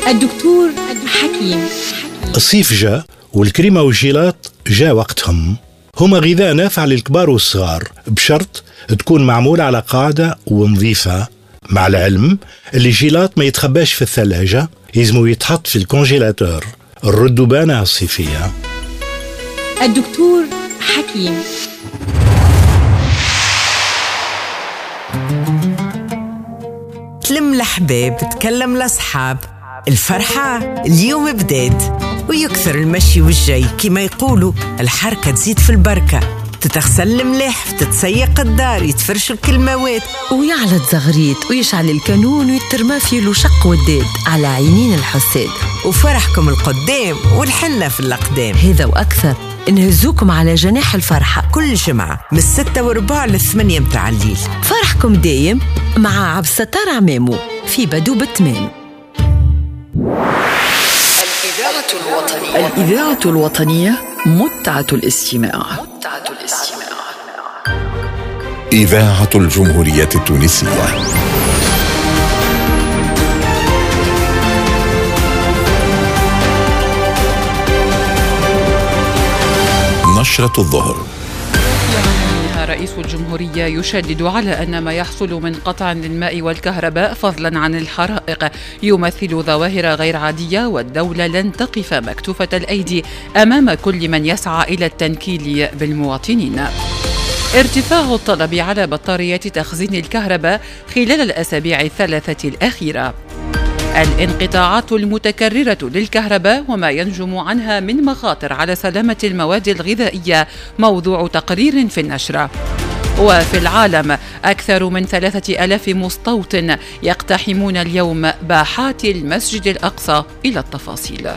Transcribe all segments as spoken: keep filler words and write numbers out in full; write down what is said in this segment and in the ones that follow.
الدكتور حكيم. الصيف جاء والكريمة والجيلات جاء وقتهم. هما غذاء نافع للكبار والصغار بشرط تكون معمولة على قاعدة ونظيفة. مع العلم اللي جيلات ما يتخباش في الثلاجة، يزمو يتحط في الكونجيلاتور. الردبانة الصيفية. الدكتور حكيم. تلم الأحباب، تكلم الأصحاب، الفرحة اليوم بدات، ويكثر المشي والجاي كما يقولوا الحركة تزيد في البركة. تتغسل الملاح، تتسيق الدار، يتفرش كل مواد، ويعلى زغريت ويشعل الكانون ويترمى فيه له شق وداد على عينين الحساد. وفرحكم القدام والحنة في الأقدام. هذا وأكثر نهزوكم على جناح الفرحة كل جمعة من الستة وربع للثمانية متاع الليل. فرحكم دايم مع عبد الستار عمامو في بدو بالتمام. الإذاعة الوطنية الإذاعة الوطنية متعة الاستماع. متعة الاستماع. إذاعة الجمهورية التونسية. نشرة الظهر. رئيس الجمهورية يشدد على أن ما يحصل من قطع للماء والكهرباء فضلا عن الحرائق يمثل ظواهر غير عادية، والدولة لن تقف مكتوفة الأيدي أمام كل من يسعى إلى التنكيل بالمواطنين. ارتفاع الطلب على بطاريات تخزين الكهرباء خلال الأسابيع الثلاثة الأخيرة. الانقطاعات المتكررة للكهرباء وما ينجم عنها من مخاطر على سلامة المواد الغذائية موضوع تقرير في النشرة. وفي العالم أكثر من ثلاثة ألاف مستوطن يقتحمون اليوم باحات المسجد الأقصى. إلى التفاصيل.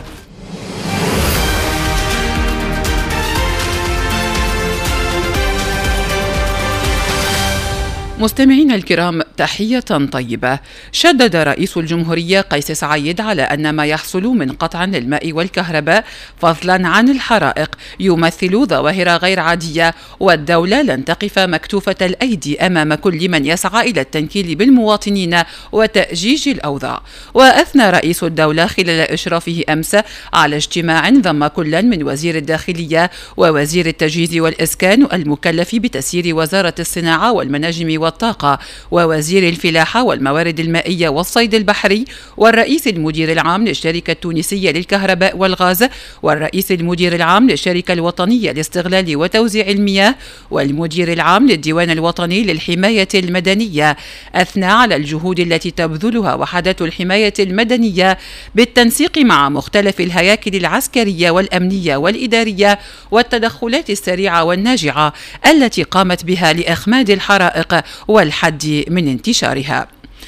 مستمعينا الكرام، تحية طيبة. شدد رئيس الجمهورية قيس سعيد على أن ما يحصل من قطع للماء والكهرباء فضلا عن الحرائق يمثل ظواهر غير عادية، والدولة لن تقف مكتوفة الأيدي أمام كل من يسعى إلى التنكيل بالمواطنين وتأجيج الأوضاع. وأثنى رئيس الدولة خلال إشرافه أمس على اجتماع ضم كلا من وزير الداخلية ووزير التجهيز والإسكان المكلف بتسيير وزارة الصناعة والمناجم والطاقة ووزير الفلاحة والموارد المائية والصيد البحري والرئيس المدير العام للشركة التونسية للكهرباء والغاز والرئيس المدير العام للشركة الوطنية لاستغلال وتوزيع المياه والمدير العام للديوان الوطني للحماية المدنية. أثنى على الجهود التي تبذلها وحدات الحماية المدنية بالتنسيق مع مختلف الهياكل العسكرية والأمنية والإدارية والتدخلات السريعة والناجعة التي قامت بها لإخماد الحرائق والحد من انتشارها.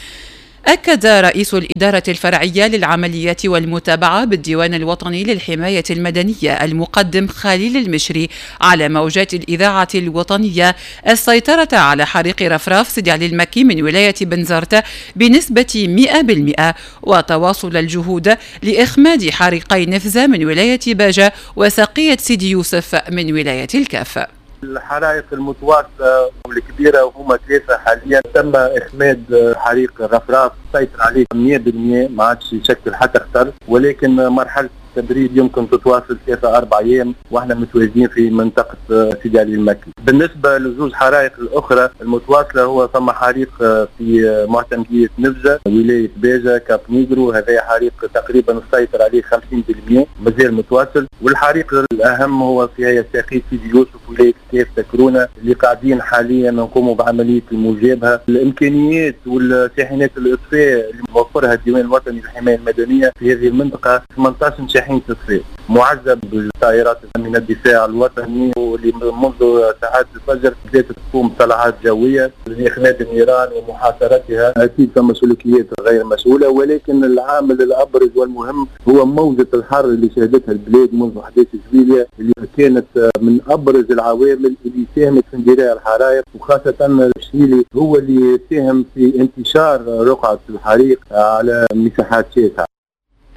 أكد رئيس الإدارة الفرعية للعمليات والمتابعة بالديوان الوطني للحماية المدنية المقدم خليل المشري على موجات الإذاعة الوطنية السيطرة على حريق رفراف سيدي علي المكي من ولاية بنزرت بنسبة مئة بالمئة، وتواصل الجهود لإخماد حريقي نفذة من ولاية باجة وسقية سيدي يوسف من ولاية الكاف. الحرائق المتواصلة والكبيرة وهما ثلاثة حاليا تم إخماد حريق رفراف سيطر عليه مئة بالمئة، ما عادش يشكل حتى خطر، ولكن مرحلة التبريد يمكن تتواصل ثلاثة أربع أيام واحنا متواجدين في منطقة سيدي علي المكي. بالنسبة لزوج حرائق الأخرى المتواصلة هو ثم حريق في معتمدية نفزة ولاية باجة كاب نيجرو، هذا حريق تقريبا السيطر عليه خمسين بالمئة مازال متواصل، والحريق الأهم هو في هي ساقية سيدي يوسف ولاية كيف تكرونا اللي قاعدين حاليا نقوموا بعملية المجابهة. الإمكانيات والشاحنات الإطفاء اللي موفرها الديوان الوطني للحماية المدنية في هذه المنطقة ثمانية عشر شاحنة إطفاء معزب بالطائرات من الدفاع الوطني، واللي منذ ساعات الفجر بدأت تقوم طلعات جوية لإخماد النيران ومحاصرتها. أكيد ثم سلوكيات غير مسؤولة، ولكن العامل الأبرز والمهم هو موجة الحر اللي شهدتها البلاد منذ أحداث جويلية، اللي كانت من أبرز العوامل اللي ساهمت في اندلاع الحرائق، وخاصة الشيلي هو اللي ساهم في انتشار رقعة الحريق على مساحات شاسعة.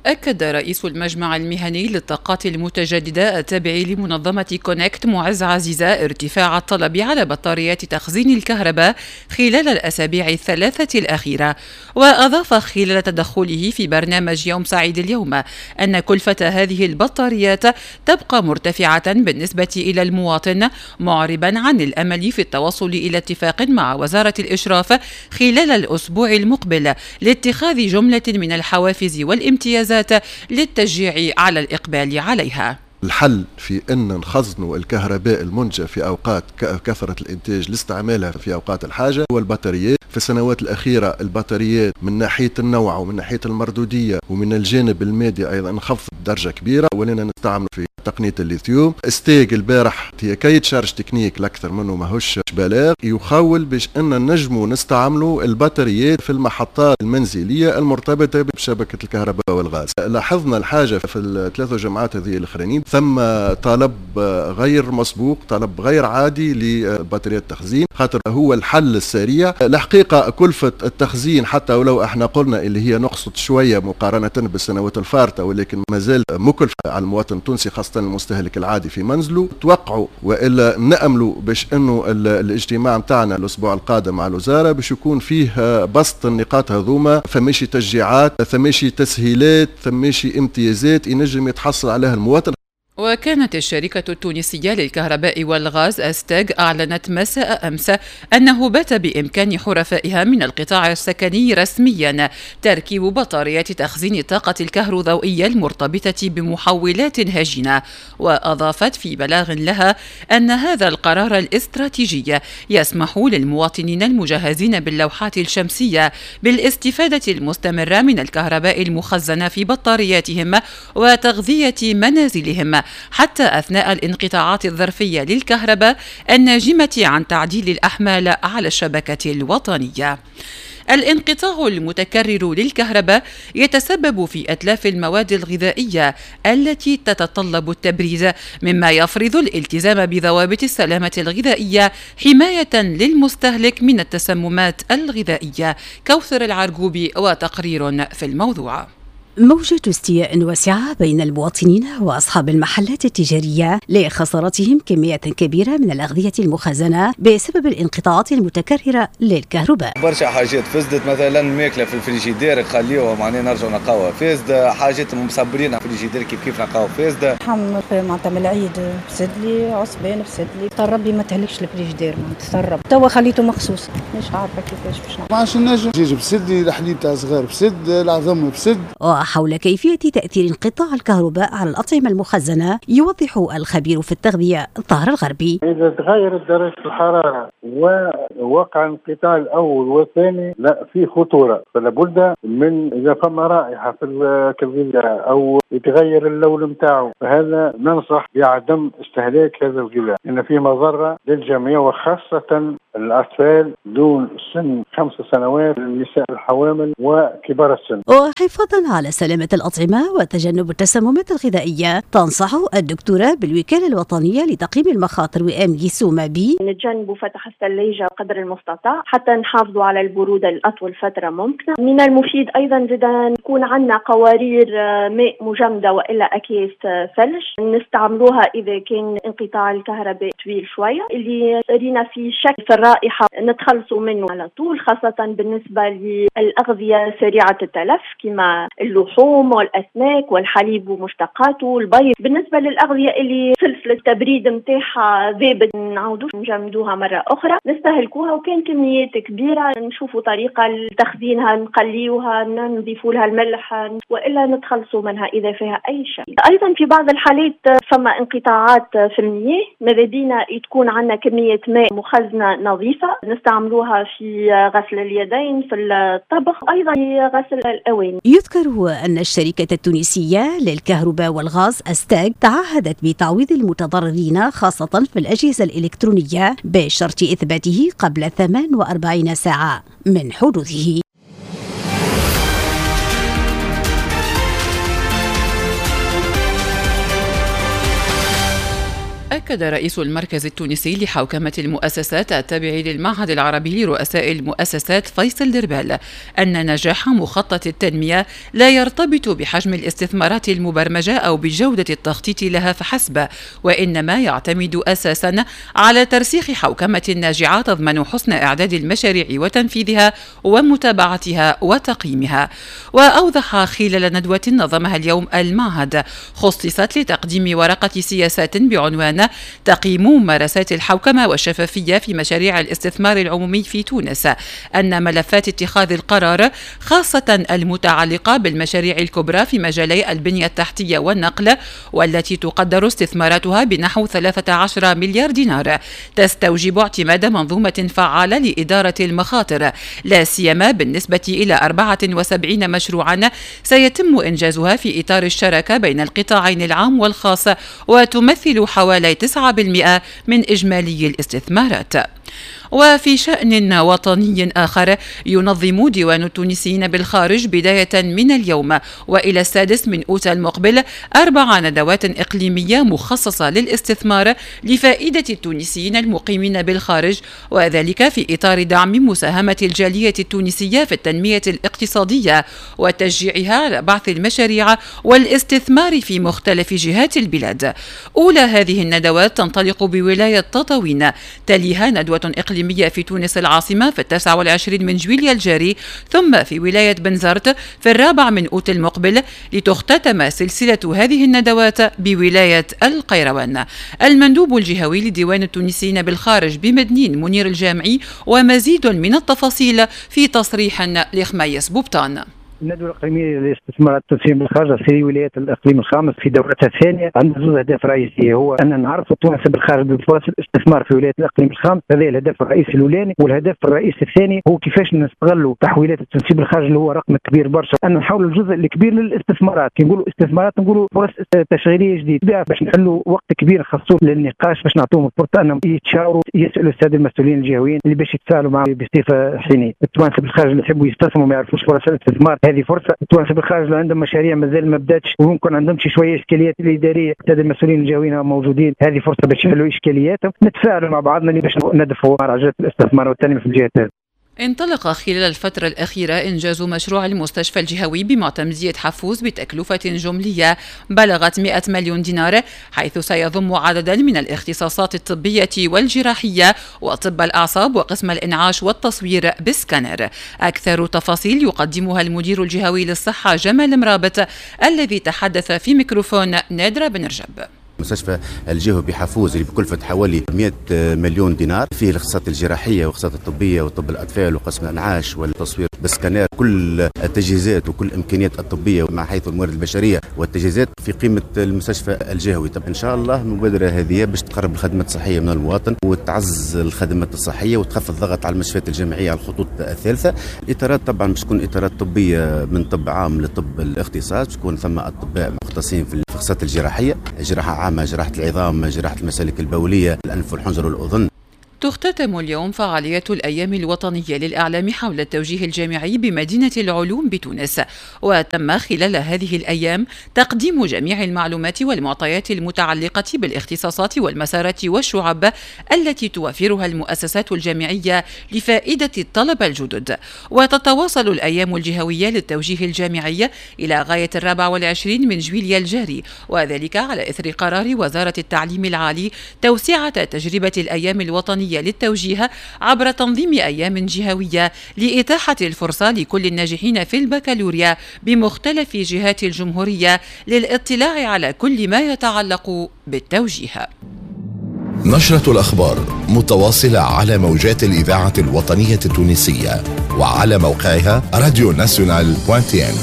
أكد رئيس المجمع المهني للطاقات المتجددة التابع لمنظمة كونكت معز عزيزة ارتفاع الطلب على بطاريات تخزين الكهرباء خلال الأسابيع الثلاثة الأخيرة. وأضاف خلال تدخله في برنامج يوم سعيد اليوم أن كلفة هذه البطاريات تبقى مرتفعة بالنسبة إلى المواطن، معربا عن الأمل في التوصل إلى اتفاق مع وزارة الإشراف خلال الأسبوع المقبل لاتخاذ جملة من الحوافز والامتيازات للتشجيع على الإقبال عليها. الحل في أن نخزنوا الكهرباء المنتجة في أوقات كثرة الإنتاج لاستعمالها في أوقات الحاجة والبطاريات. في السنوات الأخيرة البطاريات من ناحية النوع ومن ناحية المردودية ومن الجانب المادي أيضا انخفضت بدرجة كبيرة، ولينا نستعمل في تقنية الليثيوم. استيج البارح هي كي تشارج تكنيك الأكثر منه ماهوش بلاغ، يخول باش أن نجموا نستعملوا البطاريات في المحطات المنزلية المرتبطة بشبكة الكهرباء والغاز. لاحظنا الحاجة في الثلاث جمعات هذه الأخرين ثم طلب غير مسبوق، طلب غير عادي لبطاريات التخزين، خاطر هو الحل السريع. الحقيقة كلفة التخزين حتى ولو احنا قلنا اللي هي نقصت شوية مقارنة بالسنوات الفارطة، ولكن ما زال مكلفة على المواطن التونسي خاصة المستهلك العادي في منزله. توقعوا والا نأملوا باش انه الاجتماع متاعنا الاسبوع القادم مع الوزارة باش يكون فيه بسط النقاط هذوما، ثماشي تشجيعات، ثماشي تسهيلات، ثماشي امتيازات ينجم يتحصل عليها المواطن. وكانت الشركة التونسية للكهرباء والغاز أستاغ أعلنت مساء أمس أنه بات بإمكان حرفائها من القطاع السكني رسميا تركيب بطاريات تخزين الطاقة الكهروضوئية المرتبطة بمحولات هجينة. وأضافت في بلاغ لها أن هذا القرار الاستراتيجي يسمح للمواطنين المجهزين باللوحات الشمسية بالاستفادة المستمرة من الكهرباء المخزنة في بطارياتهم وتغذية منازلهم حتى أثناء الانقطاعات الظرفية للكهرباء الناجمة عن تعديل الأحمال على الشبكة الوطنية. الانقطاع المتكرر للكهرباء يتسبب في إتلاف المواد الغذائية التي تتطلب التبريد، مما يفرض الالتزام بضوابط السلامة الغذائية حماية للمستهلك من التسممات الغذائية. كوثر العرقوبي وتقرير في الموضوع. موجة استياء واسعة بين المواطنين وأصحاب المحلات التجارية لخسارتهم كميات كبيرة من الأغذية المخزنة بسبب الانقطاعات المتكررة للكهرباء. برشا حاجات فسدت، مثلا ماكلة في الفريجيدير خليوها معناها نرجعوا نلقاوها فاسدة، حاجات مصبرين في الفريجيدير كيف كيف نلقاوها فاسدة. حم معناتها من العيد فسد لي، عصبان فسد لي، طال ربي ما تهلكش الفريجيدير معناتها تسرب، توا خليته مخصوص مش عارفة كيفاش باش نعمل. ما عادش نجم، دجاج فسد لي، الحليب تاع صغار فسد، العظم فسد. حول كيفية تأثير انقطاع الكهرباء على الأطعمة المخزنة يوضح الخبير في التغذية طاهر الغربي. إذا تغيرت درجة الحرارة ووقع الانقطاع الأول والثاني لا في خطورة، فلا بد من إذا فما رائحة في الغذاء أو يتغير اللون متاعه، فهذا ننصح بعدم استهلاك هذا الغذاء، إن فيه مضرة للجميع وخاصة الأطفال دون سن خمس سنوات، النساء الحوامل وكبار السن. وحفاظا على سلامة الأطعمة وتجنب التسممات الغذائية، تنصح الدكتورة بالوكالة الوطنية لتقييم المخاطر وآم جيسوما بي نتجنبوا فتح الثلاجة قدر المستطاع حتى نحافظوا على البرودة لأطول فترة ممكنة. من المفيد أيضا جدا يكون عندنا قوارير ماء مجمدة وإلا أكياس ثلج نستعملوها إذا كان انقطاع الكهرباء طويل شوية، اللي رينا في شك في الرائحة نتخلصوا منه على طول، خاصة بالنسبة للأغذية سريعة التلف كما اللحوم والأسماك والحليب ومشتقاته والبيض. بالنسبة للأغذية اللي سلسلة التبريد متاعها ذابت نعودوش نجمدوها مرة أخرى، نستهلكوها وكان كميات كبيرة نشوفوا طريقة لتخزينها، نقليوها، نضيفوا لها الملح وإلا نتخلصوا منها إذا فيها أي شيء. أيضا في بعض الحالات فما انقطاعات في المياه، ماذا بينا تكون عندنا كمية ماء مخزنة نظيفة نستعملوها في غسل اليدين، في الطبخ، أيضا في غسل الأواني. يذكر أن الشركة التونسية للكهرباء والغاز أستاغ تعهدت بتعويض المتضررين خاصة في الأجهزة الإلكترونية بشرط إثباته قبل ثمان وأربعين ساعة من حدوثه. أكد رئيس المركز التونسي لحوكمة المؤسسات التابع للمعهد العربي لرؤساء المؤسسات فيصل دربال أن نجاح مخطط التنمية لا يرتبط بحجم الاستثمارات المبرمجة أو بجودة التخطيط لها فحسب، وإنما يعتمد أساسا على ترسيخ حوكمة ناجعة تضمن حسن إعداد المشاريع وتنفيذها ومتابعتها وتقييمها. وأوضح خلال ندوة نظمها اليوم المعهد خصصت لتقديم ورقة سياسات بعنوان تقييم ممارسات الحوكمة والشفافية في مشاريع الاستثمار العمومي في تونس، أن ملفات اتخاذ القرار خاصة المتعلقة بالمشاريع الكبرى في مجالي البنية التحتية والنقل والتي تقدر استثماراتها بنحو ثلاثة عشر مليار دينار تستوجب اعتماد منظومة فعالة لإدارة المخاطر، لا سيما بالنسبة إلى أربعة وسبعين مشروعا سيتم إنجازها في إطار الشراكة بين القطاعين العام والخاص وتمثل حوالي تسعة بالمئة من إجمالي الاستثمارات. وفي شأن وطني آخر، ينظم ديوان التونسيين بالخارج بداية من اليوم وإلى السادس من أوت المقبل أربع ندوات إقليمية مخصصة للاستثمار لفائدة التونسيين المقيمين بالخارج، وذلك في إطار دعم مساهمة الجالية التونسية في التنمية الاقتصادية وتشجيعها على بعث المشاريع والاستثمار في مختلف جهات البلاد. أولى هذه الندوات تنطلق بولاية تطاوين، تليها ندوة إقليمية في تونس العاصمة في التاسع والعشرين من جويليا الجاري، ثم في ولاية بنزرت في الرابع من أوت المقبل، لتختتم سلسلة هذه الندوات بولاية القيروان. المندوب الجهوي لديوان التونسيين بالخارج بمدنين منير الجامعي، ومزيد من التفاصيل في تصريح لخميس بوبطان. الندوة الإقليمية للاستثمارات التونسيين بالخارج في ولاية الإقليم الخامس في دورتها الثانية عندها زوج أهداف رئيسية، هو أن نعرف التونس بالخارج بفرص الاستثمار في ولاية الإقليم الخامس، هذا الهدف الرئيسي الأولاني. والهدف الرئيسي الثاني هو كيفاش نستغلوا تحويلات التونسيين بالخارج اللي هو رقم كبير برشا، أن نحول الجزء الكبير للاستثمارات. نقولوا استثمارات نقولوا فرص تشغيلية جديدة باش نحلوا وقت كبير نخصصوه للنقاش، باش نعطوهم الفرصة أنهم يتشاوروا يسألوا السادة المسؤولين الجهويين اللي باش يتساءلوا معهم بصفة حينية. التوانسة بالخارج اللي يحبوا يستثمروا ما يعرفوش فرص الاستثمار، هذه فرصة. التوانسة بالخارج اللي عندهم مشاريع مازال ما بداتش وممكن عندهم شي شويه اشكاليات الاداريه، الساده المسؤولين الجويين موجودين، هذه فرصه باش يحلوا اشكالياتهم، نتفاعلوا مع بعضنا باش ندفعوا مراجعه الاستثمار والتنميه في الجهات هذه. انطلق خلال الفترة الأخيرة إنجاز مشروع المستشفى الجهوي بمعتمدية حفوز بتكلفة جملية بلغت مئة مليون دينار، حيث سيضم عددا من الاختصاصات الطبية والجراحية وطب الأعصاب وقسم الإنعاش والتصوير بسكانر. أكثر تفاصيل يقدمها المدير الجهوي للصحة جمال مرابط، الذي تحدث في ميكروفون نادرة بن رجب. مستشفى الجهوي بحفوز اللي بكلفة حوالي مئة مليون دينار، فيه الاختصاصات الجراحية والاختصاصات الطبية وطب الأطفال وقسم الإنعاش والتصوير بالسكانير، كل التجهيزات وكل الإمكانيات الطبية مع حيث الموارد البشرية والتجهيزات في قيمة المستشفى الجهوي. طب إن شاء الله المبادرة هذه باش تقرب الخدمات الصحية من المواطن وتعزز الخدمات الصحية وتخفف الضغط على المستشفيات الجامعية على الخطوط الثالثة. الإطارات طبعا باش تكون إطارات طبية من طب عام لطب الاختصاص، باش تكون ثم أطباء مختصين في الاختصاصات الجراحية، جراحة جراحة العظام، جراحة المسالك البولية، الأنف والحنجر والأذن. تختتم اليوم فعالية الأيام الوطنية للإعلام حول التوجيه الجامعي بمدينة العلوم بتونس، وتم خلال هذه الأيام تقديم جميع المعلومات والمعطيات المتعلقة بالاختصاصات والمسارات والشعب التي توفرها المؤسسات الجامعية لفائدة الطلبة الجدد. وتتواصل الأيام الجهوية للتوجيه الجامعي إلى غاية الرابع والعشرين من جويليا الجاري، وذلك على إثر قرار وزارة التعليم العالي توسعة تجربة الأيام الوطنية للتوجيه عبر تنظيم أيام جهوية لإتاحة الفرصة لكل الناجحين في البكالوريا بمختلف جهات الجمهورية للاطلاع على كل ما يتعلق بالتوجيه. نشرة الأخبار متواصلة على موجات الإذاعة الوطنية التونسية وعلى موقعها راديو ناسيونال دوت تي ان.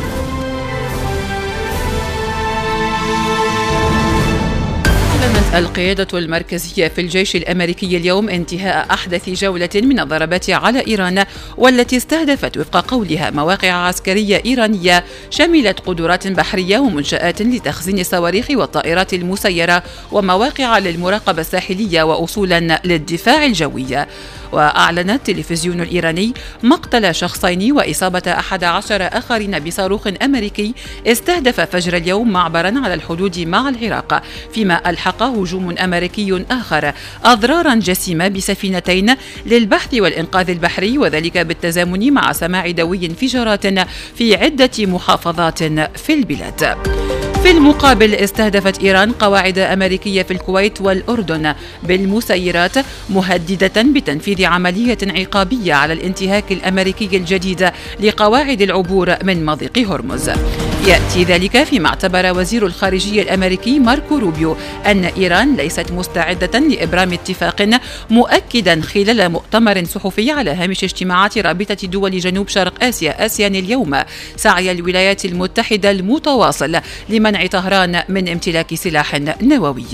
القيادة المركزية في الجيش الأمريكي اليوم انتهاء أحدث جولة من الضربات على إيران، والتي استهدفت وفق قولها مواقع عسكرية إيرانية شملت قدرات بحرية ومنشآت لتخزين الصواريخ والطائرات المسيرة ومواقع للمراقبة الساحلية وأصولا للدفاع الجوي. وأعلن التلفزيون الإيراني مقتل شخصين وإصابة أحد عشر آخرين بصاروخ أمريكي استهدف فجر اليوم معبرا على الحدود مع العراق، فيما ألحق هجوم أمريكي آخر أضرارا جسيمة بسفينتين للبحث والإنقاذ البحري، وذلك بالتزامن مع سماع دوي انفجارات في عدة محافظات في البلاد. في المقابل استهدفت إيران قواعد أمريكية في الكويت والأردن بالمسيرات، مهددة بتنفيذ عملية عقابية على الانتهاك الأمريكي الجديد لقواعد العبور من مضيق هرمز. يأتي ذلك فيما اعتبر وزير الخارجية الأمريكي ماركو روبيو أن إيران ليست مستعدة لإبرام اتفاق، مؤكدا خلال مؤتمر صحفي على هامش اجتماعات رابطة دول جنوب شرق آسيا آسيان اليوم سعي الولايات المتحدة المتواصل لمنع طهران من امتلاك سلاح نووي.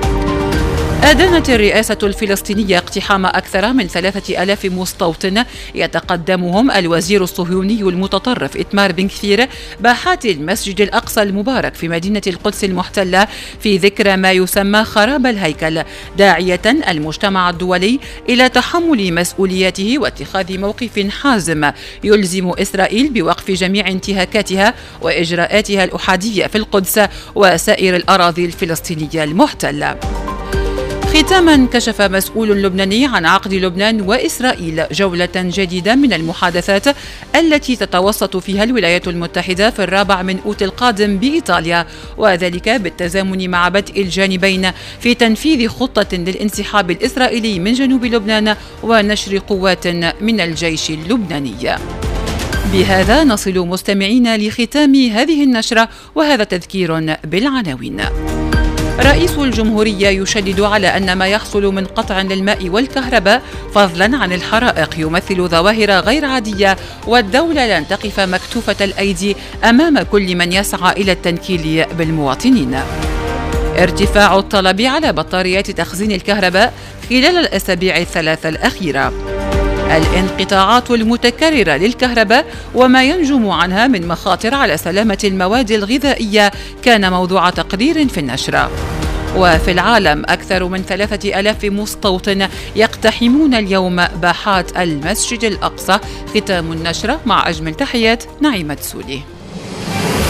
أدانت الرئاسة الفلسطينية اقتحام أكثر من ثلاثة ألاف مستوطن يتقدمهم الوزير الصهيوني المتطرف إتمار بن كفير باحات المسجد الأقصى المبارك في مدينة القدس المحتلة في ذكرى ما يسمى خراب الهيكل، داعية المجتمع الدولي إلى تحمل مسؤولياته واتخاذ موقف حازم يلزم إسرائيل بوقف جميع انتهاكاتها وإجراءاتها الأحادية في القدس وسائر الأراضي الفلسطينية المحتلة. ختاما، كشف مسؤول لبناني عن عقد لبنان وإسرائيل جولة جديدة من المحادثات التي تتوسط فيها الولايات المتحدة في الرابع من أوت القادم بإيطاليا، وذلك بالتزامن مع بدء الجانبين في تنفيذ خطة للانسحاب الإسرائيلي من جنوب لبنان ونشر قوات من الجيش اللبناني. بهذا نصل مستمعين لختام هذه النشرة، وهذا تذكير بالعناوين. رئيس الجمهورية يشدد على أن ما يحصل من قطع للماء والكهرباء فضلا عن الحرائق يمثل ظواهر غير عادية، والدولة لن تقف مكتوفة الأيدي أمام كل من يسعى إلى التنكيل بالمواطنين. ارتفاع الطلب على بطاريات تخزين الكهرباء خلال الأسابيع الثلاثة الأخيرة. الانقطاعات المتكررة للكهرباء وما ينجم عنها من مخاطر على سلامة المواد الغذائية كان موضوع تقرير في النشرة. وفي العالم أكثر من ثلاثة ألاف مستوطن يقتحمون اليوم باحات المسجد الأقصى. ختام النشرة مع أجمل تحيات نعيمة سولي.